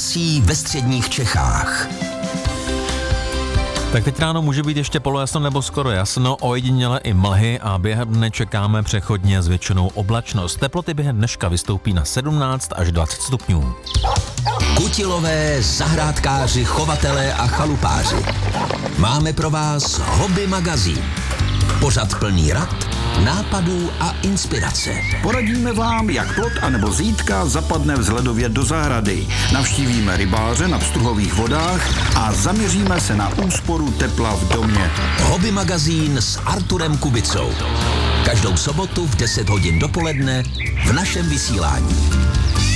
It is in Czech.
počasí ve středních Čechách. Tak teď ráno může být ještě polojasno nebo skoro jasno, ojediněle i mlhy a během dne čekáme přechodně zvětšenou oblačnost. Teploty během dneška vystoupí na 17 až 20 stupňů. Kutilové, zahrádkáři, chovatelé a chalupáři. Máme pro vás Hobby magazín. Pořad plný rad, nápadů a inspirace. Poradíme vám, jak plot anebo zítka zapadne vzhledově do zahrady. Navštívíme rybáře na pstruhových vodách a zaměříme se na úsporu tepla v domě. Hobby magazín s Arturem Kubicou. Každou sobotu v 10 hodin dopoledne v našem vysílání.